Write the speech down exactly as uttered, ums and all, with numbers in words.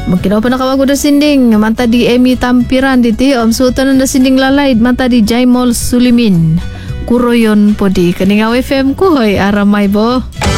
Mungkin apa nakawago da sinding manta di Emi Tampiran diti om sultan da sinding lalaid manta di Jaimol Sulimin Kuroyon podi kaningaw F M ko hoy aramay bo.